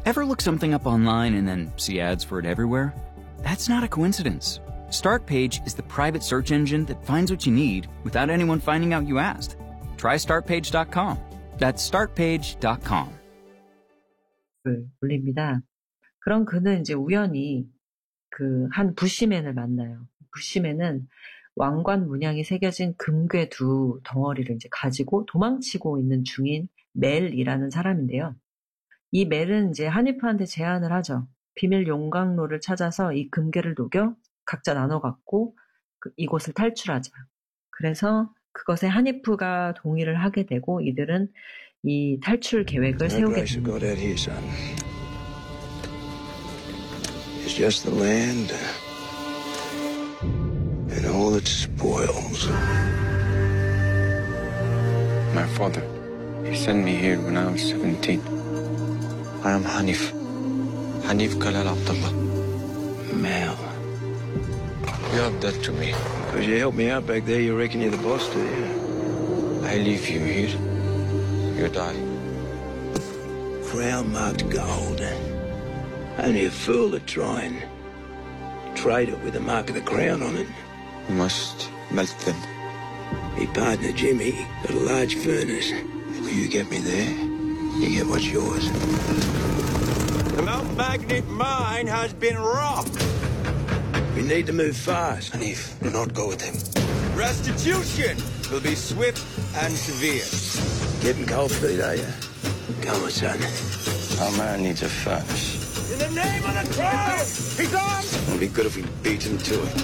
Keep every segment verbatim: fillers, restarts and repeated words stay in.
Ever look something up online and then see ads for it everywhere? That's not a coincidence. Startpage is the private search engine that finds what you need without anyone finding out you asked. Try start page dot com. That's start page dot com. 올립니다. 그런 그는 이제 우연히 그 한 부시맨을 만나요. 부시맨은 왕관 문양이 새겨진 금괴 두 덩어리를 이제 가지고 도망치고 있는 중인 멜이라는 사람인데요. 이 멜은 이제 하니프한테 제안을 하죠. 비밀 용광로를 찾아서 이 금괴를 녹여 각자 나눠 갖고 그 이곳을 탈출하자. 그래서 그것에 하니프가 동의를 하게 되고 이들은 이 탈출 계획을 세우게 됩니다. It's just the land and all its spoils. My father, he sent me here when I was seventeen. I am Hanif. Hanif Kalal Abdullah. Mel. You have that to me. Because you helped me out back there, you reckon you're the boss, do you? I leave you here. You die. Crown marked gold. Only a fool to try and trade it with the mark of the crown on it. You must melt them. Me partner Jimmy got a large furnace. If you get me there, you get what's yours. The Mount Magnet mine has been robbed. We need to move fast. Hanif, do not go with him. Restitution will be swift and severe. Getting cold feet, are you? Come on, son. Our man needs a furnace. In the name of the crown! He's armed! It'll be good if we beat him to it.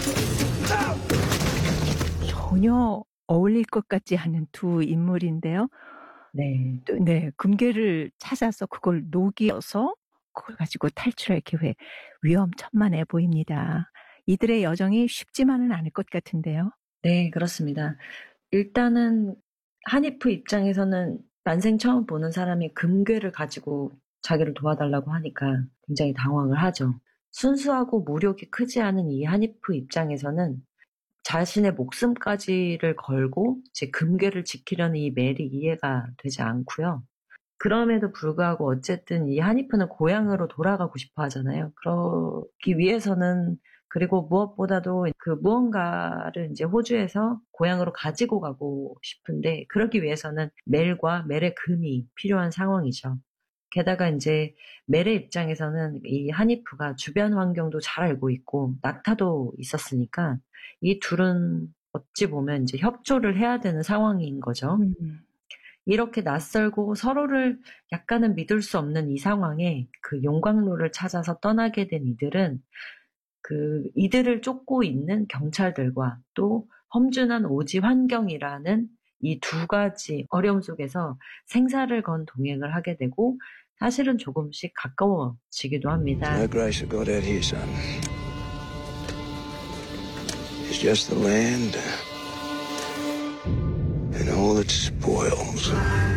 전혀 어울릴 것 같지 않은 두 인물인데요. 네. 네, 금괴를 찾아서 그걸 녹여서 그걸 가지고 탈출할 계획. 위험천만해 보입니다. 이들의 여정이 쉽지만은 않을 것 같은데요. 네, 그렇습니다. 일단은 하니프 입장에서는 난생 처음 보는 사람이 금괴를 가지고 자기를 도와달라고 하니까 굉장히 당황을 하죠. 순수하고 무력이 크지 않은 이 하니프 입장에서는 자신의 목숨까지를 걸고 이제 금괴를 지키려는 이 멜이 이해가 되지 않고요. 그럼에도 불구하고 어쨌든 이 하니프는 고향으로 돌아가고 싶어 하잖아요. 그러기 위해서는 그리고 무엇보다도 그 무언가를 이제 호주에서 고향으로 가지고 가고 싶은데 그러기 위해서는 멜과 멜의 금이 필요한 상황이죠. 게다가 이제 멜의 입장에서는 이 하니프가 주변 환경도 잘 알고 있고 낙타도 있었으니까 이 둘은 어찌 보면 이제 협조를 해야 되는 상황인 거죠. 음. 이렇게 낯설고 서로를 약간은 믿을 수 없는 이 상황에 그 용광로를 찾아서 떠나게 된 이들은 그 이들을 쫓고 있는 경찰들과 또 험준한 오지 환경이라는 이 두 가지 어려움 속에서 생사를 건 동행을 하게 되고 사실은 조금씩 가까워지기도 합니다. No grace of God out here, son. It's just the land and all its spoils.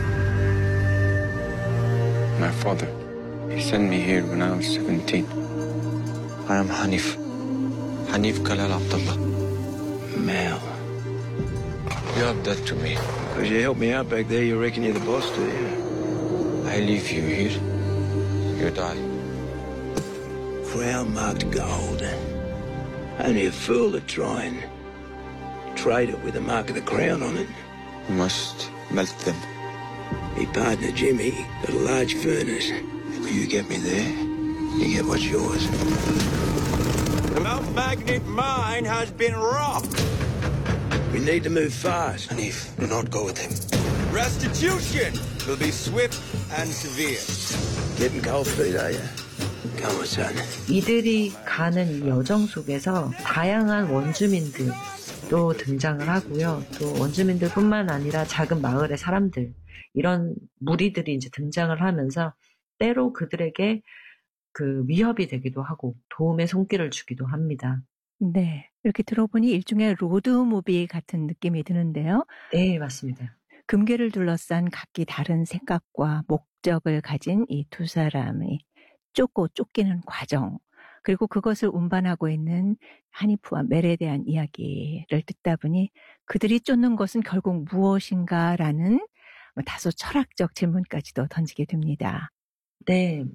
My father, he sent me here when I was seventeen. I am Hanif. Hanif Kalal Abdullah. Mel. You have that to me. Because you helped me out back there, you reckon you're the boss, do you? I leave you here. You die. Crown marked gold. Only a fool to try and trade it with the mark of the crown on it. You must melt them. Me partner Jimmy got a large furnace. If you get me there, you get what's yours. The Mount Magnet mine has been robbed. We need to move fast. Hanif, do not go with him. Restitution will be swift and severe. Getting cold feet, are you? Come on, son. 이들이 가는 이 여정 속에서 다양한 원주민들도 등장을 하고요. 또 원주민들뿐만 아니라 작은 마을의 사람들 이런 무리들이 이제 등장을 하면서 때로 그들에게 그 위협이 되기도 하고 도움의 손길을 주기도 합니다. 네, 이렇게 들어보니 일종의 로드무비 같은 느낌이 드는데요. 네, 맞습니다. 금괴를 둘러싼 각기 다른 생각과 목적을 가진 이 두 사람이 쫓고 쫓기는 과정, 그리고 그것을 운반하고 있는 하니프와 멜에 대한 이야기를 듣다 보니 그들이 쫓는 것은 결국 무엇인가라는 다소 철학적 질문까지도 던지게 됩니다. 네.